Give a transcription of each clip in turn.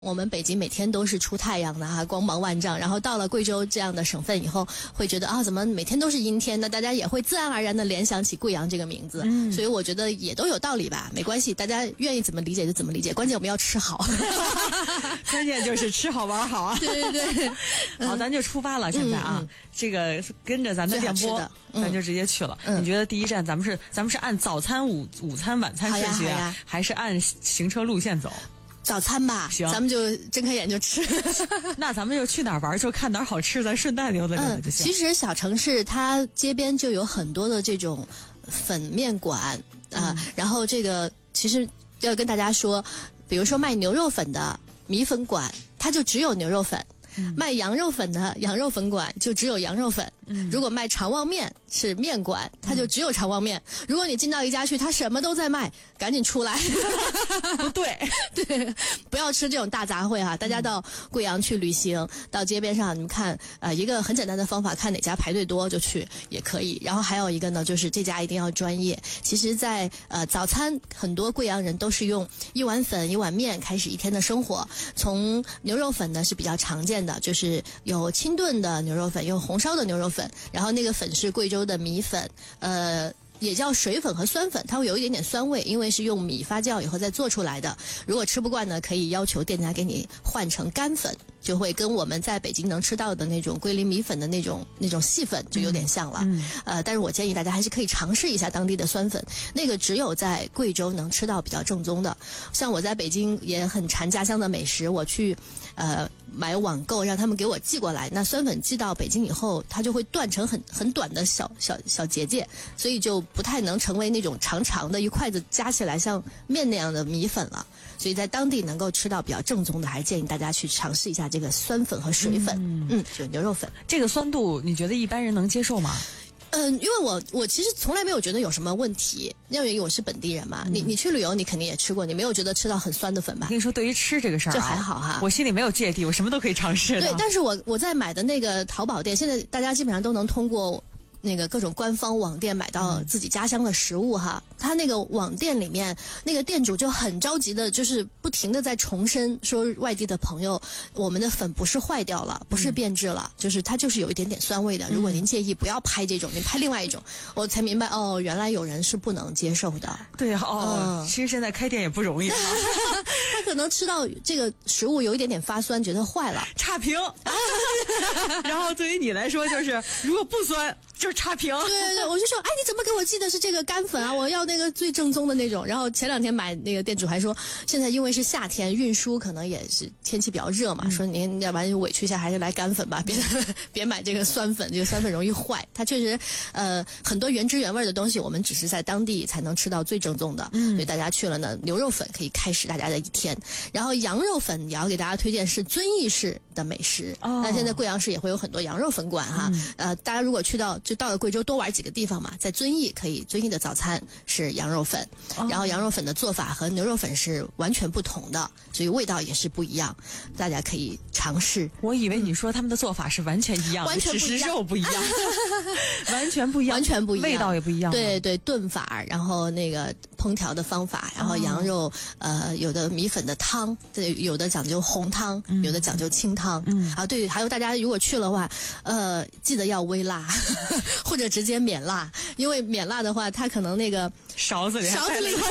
我们北京每天都是出太阳的哈，光芒万丈。然后到了贵州这样的省份以后，会觉得啊，怎么每天都是阴天呢？大家也会自然而然的联想起贵阳这个名字。所以我觉得也都有道理吧，没关系，大家愿意怎么理解就怎么理解，关键我们要吃好。 关键就是吃好玩好啊。 对对对， 好，咱就出发了。现在啊，这个跟着咱的电波，咱就直接去了。你觉得第一站咱们是按早餐、午餐、晚餐顺序啊，还是按行车路线走？ 早餐吧， 行， 咱们就睁开眼就吃。 那咱们就去哪儿玩，就看哪儿好吃，咱顺带溜达溜达就行。 其实小城市它街边就有很多的这种粉面馆啊，然后这个其实要跟大家说，比如说卖牛肉粉的米粉馆，它就只有牛肉粉。卖羊肉粉的羊肉粉馆就只有羊肉粉。如果卖肠旺面是面馆，它就只有肠旺面。如果你进到一家去，它什么都在卖，赶紧出来。 不对， 对，不要吃这种大杂烩哈。大家到贵阳去旅行，到街边上你们看一个很简单的方法，看哪家排队多就去也可以。然后还有一个呢，就是这家一定要专业。其实在早餐，很多贵阳人都是用一碗粉一碗面开始一天的生活。从牛肉粉呢是比较常见的，就是有清炖的牛肉粉，有红烧的牛肉粉，然后那个粉是贵州的米粉，也叫水粉和酸粉，它会有一点点酸味，因为是用米发酵以后再做出来的。如果吃不惯呢，可以要求店家给你换成干粉，就会跟我们在北京能吃到的那种桂林米粉的那种细粉就有点像了。但是我建议大家还是可以尝试一下当地的酸粉，那个只有在贵州能吃到比较正宗的。像我在北京也很馋家乡的美食，我去买网购让他们给我寄过来，那酸粉寄到北京以后，它就会断成很短的小节节，所以就不太能成为那种长长的一筷子夹起来像面那样的米粉了。所以在当地能够吃到比较正宗的，还是建议大家去尝试一下这个酸粉和水粉。就牛肉粉， 这个酸度你觉得一般人能接受吗？ 因为我其实从来没有觉得有什么问题，因为我是本地人嘛。你去旅游，你肯定也吃过，你没有觉得吃到很酸的粉吧？ 我跟你说，对于吃这个事儿， 就还好哈。 我心里没有芥蒂，我什么都可以尝试的。 对，但是我在买的那个淘宝店，现在大家基本上都能通过那个各种官方网店买到自己家乡的食物哈。他那个网店里面那个店主就很着急的，就是不停的在重申说，外地的朋友，我们的粉不是坏掉了，不是变质了，就是它就是有一点点酸味的。如果您介意，不要拍这种，您拍另外一种。我才明白哦，原来有人是不能接受的。 对其实现在开店也不容易啊。 他可能吃到这个食物有一点点发酸，觉得坏了， 差评。然后对于你来说，就是如果不酸就是差评。 对，我就说，你怎么给我寄的是这个干粉啊？我要那个最正宗的那种。然后前2天买那个店主还说，现在因为是夏天，运输可能也是天气比较热嘛，说您要不然就委屈一下，还是来干粉吧，别买这个酸粉，这个酸粉容易坏。它确实很多原汁原味的东西，我们只是在当地才能吃到最正宗的。所以大家去了呢，牛肉粉可以开始大家的一天。然后羊肉粉也要给大家推荐是遵义市的美食。那现在贵阳市也会有很多羊肉粉馆哈。大家如果到了贵州多玩几个地方嘛，在遵义遵义的早餐是羊肉粉，然后羊肉粉的做法和牛肉粉是完全不同的，所以味道也是不一样，大家可以尝试。 我以为你说他们的做法是完全一样的，只是肉不一样。完全不一样， 完全不一样， 味道也不一样。 对对，炖法，然后那个烹调的方法，然后羊肉有的米粉的汤，对，有的讲究红汤，有的讲究清汤。对，还有大家如果去了的话，记得要微辣。或者直接免辣，因为免辣的话，它可能那个勺子里会有一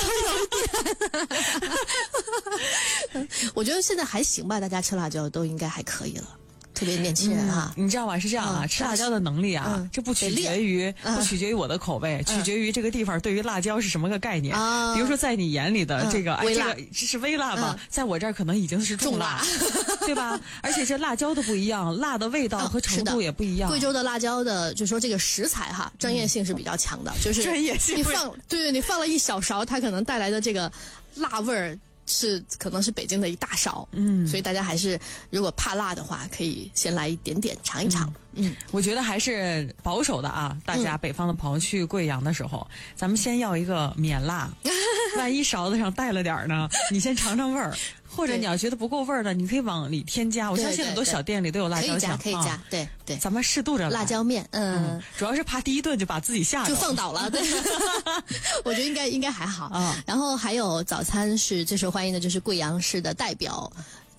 点。我觉得现在还行吧，大家吃辣椒都应该还可以了。特别年轻人哈， 你知道吗？是这样啊，吃辣椒的能力啊，这不取决于我的口味，取决于这个地方对于辣椒是什么个概念。比如说在你眼里的这个， 微辣， 这是微辣吧？在我这儿可能已经是重辣，对吧？而且这辣椒都不一样，辣的味道和程度也不一样。 贵州的辣椒的，就说这个食材哈，专业性是比较强的，就是专业性。 你放了一小勺，它可能带来的这个辣味儿。可能是北京的一大勺，所以大家还是如果怕辣的话，可以先来一点点尝一尝。 我觉得还是保守的啊，大家北方的朋友去贵阳的时候，咱们先要一个免辣，万一勺子上带了点呢，你先尝尝味儿。或者你要觉得不够味儿的，你可以往里添加。我相信很多小店里都有辣椒酱， 可以加，对对。 咱们适度着来辣椒面， 主要是怕第一顿就把自己吓着， 就放倒了。对，我觉得应该还好。然后还有早餐是最受欢迎的，就是贵阳市的代表